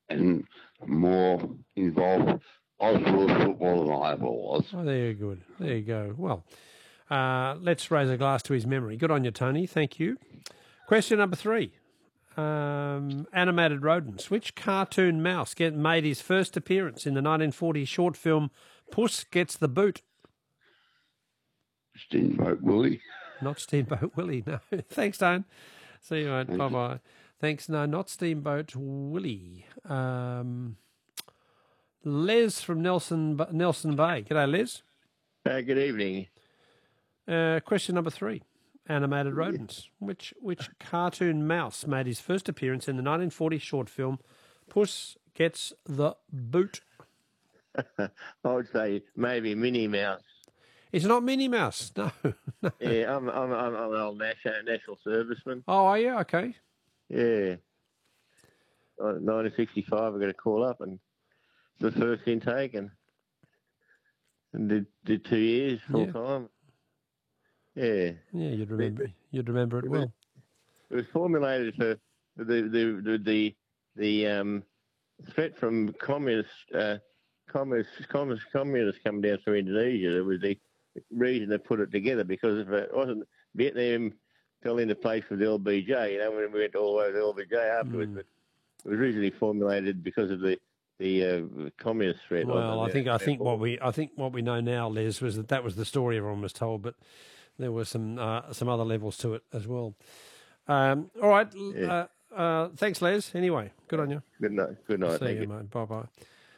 and more involved Oswald football than I ever was. Oh, there you good. There you go. Well, let's raise a glass to his memory. Good on you, Tony. Thank you. Question number 3. Animated rodents. Which cartoon mouse made his first appearance in the 1940 short film Puss Gets the Boot? Steamboat Willie. Not Steamboat Willie, no. Thanks, Tone. See you, mate. Bye-bye. Thanks. No, not Steamboat Willie. Les from Nelson Bay. G'day, Les. Good evening. Question number 3. Animated rodents. Which cartoon mouse made his first appearance in the 1940 short film Puss Gets the Boot? I would say maybe Minnie Mouse. It's not Minnie Mouse. No. No. Yeah, I'm an old national serviceman. Oh, are you? Okay. Yeah. 1965, I got a call up and the first intake and did 2 years full time. Yeah. Yeah, you'd remember it well. It was formulated for the threat from communists coming down through Indonesia. It was the reason they put it together, because if it wasn't, Vietnam fell into place with the LBJ. When we went all the way to the LBJ afterwards, but it was originally formulated because of the communist threat. Well, I think what we know now, Les, was that was the story everyone was told, but there were some other levels to it as well. All right. Yeah. Thanks, Les. Anyway, good on you. Good night. Good night. See you, mate. Bye-bye.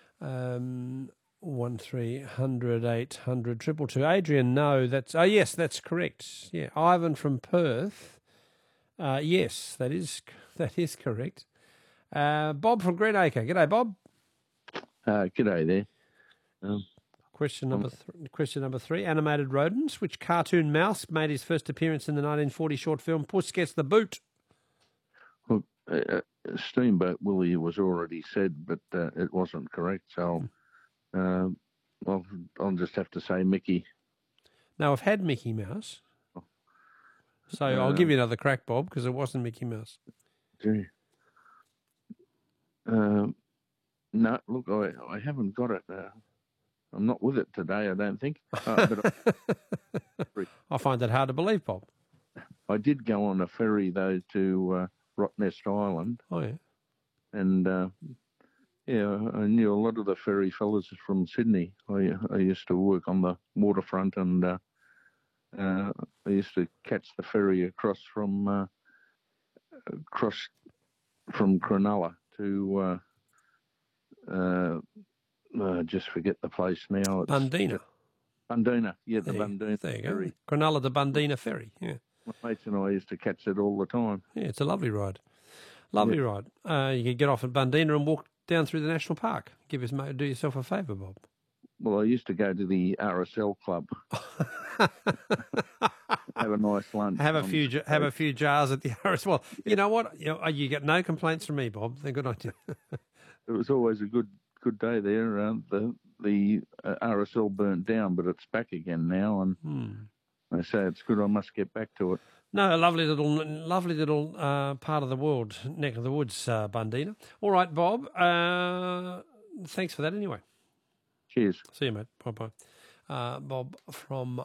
1300 800 222. Adrian, no, that's yes, that's correct. Yeah, Ivan from Perth. Yes, that is correct. Bob from Greenacre. G'day, Bob. G'day there. Question number 3. Animated rodents. Which cartoon mouse made his first appearance in the 1940 short film Puss Gets the Boot? Look, Steamboat Willie was already said, but it wasn't correct. So, I'll just have to say Mickey. No, I've had Mickey Mouse. So I'll give you another crack, Bob, because it wasn't Mickey Mouse. Gee. No, look, I haven't got it. I'm not with it today, I don't think. But I find that hard to believe, Bob. I did go on a ferry, though, to Rottnest Island. Oh, yeah. And, I knew a lot of the ferry fellas from Sydney. I used to work on the waterfront, and I used to catch the ferry across from Cronulla to... I just forget the place now. It's Bundeena. Bundeena, yeah, the Bundeena there you ferry. Go. Cronulla to Bundeena ferry, yeah. My mates and I used to catch it all the time. Yeah, it's a lovely ride. Lovely ride. You could get off at Bundeena and walk down through the national park. Do yourself a favour, Bob. Well, I used to go to the RSL club. Have a nice lunch. Have a few jars at the RSL. Well, you know what? You get no complaints from me, Bob. They're good on you. It was always a good day there. The RSL burnt down, but it's back again now, and they say it's good. I must get back to it. No, a lovely little part of the world, neck of the woods, Bundeena. All right, Bob. Thanks for that anyway. Cheers. See you, mate. Bye-bye. Bob from,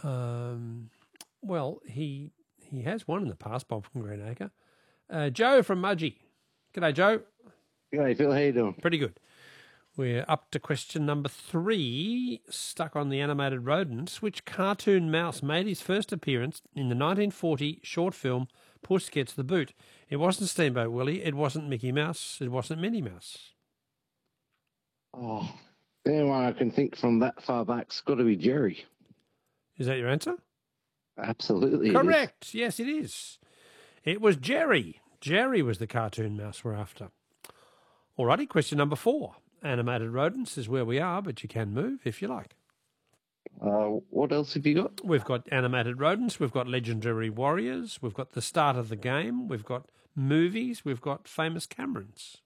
he has won in the past, Bob from Greenacre. Joe from Mudgee. G'day, Joe. G'day, Phil. How you doing? Pretty good. We're up to question number 3, stuck on the animated rodents. Which cartoon mouse made his first appearance in the 1940 short film Puss Gets the Boot? It wasn't Steamboat Willie, it wasn't Mickey Mouse, it wasn't Minnie Mouse. Oh, anyone I can think from that far back's got to be Jerry. Is that your answer? Absolutely. Correct. Yes, it is. It was Jerry. Jerry was the cartoon mouse we're after. Alrighty, question number 4. Animated rodents is where we are, but you can move if you like. What else have you got? We've got animated rodents, we've got legendary warriors, we've got the start of the game, we've got movies, we've got famous Camerons.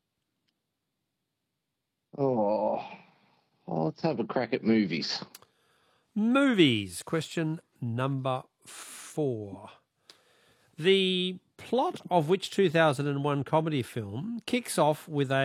Let's have a crack at movies. Movies, question number 4. The plot of which 2001 comedy film kicks off with a